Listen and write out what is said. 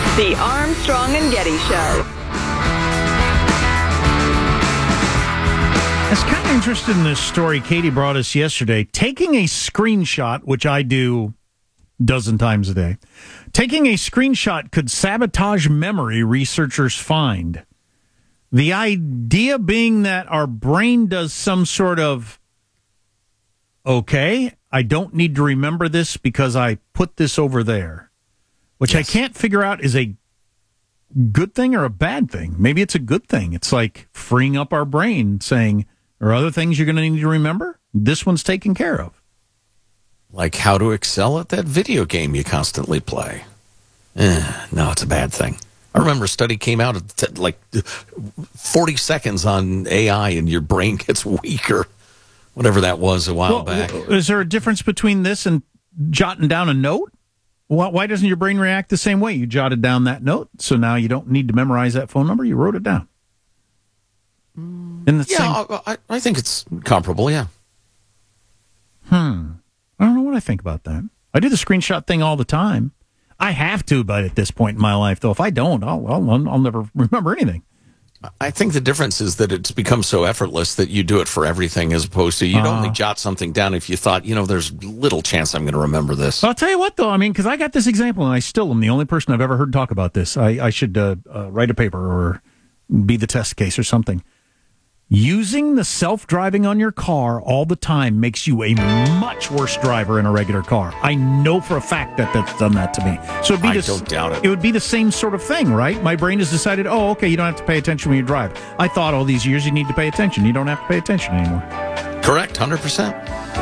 The Armstrong and Getty Show. I was kind of interested in this story Katie brought us yesterday. Taking a screenshot, which I do a dozen times a day, taking a screenshot could sabotage memory, researchers find. The idea being that our brain does some sort of, okay, I don't need to remember this because I put this over there, which I can't figure out is a good thing or a bad thing. Maybe it's a good thing. It's like freeing up our brain, saying, there are other things you're going to need to remember. This one's taken care of. Like how to excel at that video game you constantly play. No, it's a bad thing. I remember a study came out at like 40 seconds on AI and your brain gets weaker. Whatever that was a while back. Is there a difference between this and jotting down a note? Why doesn't your brain react the same way? You jotted down that note, so now you don't need to memorize that phone number. You wrote it down. I think it's comparable, yeah. I don't know what I think about that. I do the screenshot thing all the time. I have to, but at this point in my life, though, if I don't, I'll never remember anything. I think the difference is that it's become so effortless that you do it for everything as opposed to you'd only jot something down if you thought, there's little chance I'm going to remember this. I'll tell you what, though, because I got this example, and I still am the only person I've ever heard talk about this. I should write a paper or be the test case or something. Using the self-driving on your car all the time makes you a much worse driver in a regular car. I know for a fact that that's done that to me. So don't doubt it. It would be the same sort of thing, right? My brain has decided, okay, you don't have to pay attention when you drive. I thought all these years you need to pay attention. You don't have to pay attention anymore. Correct, 100%.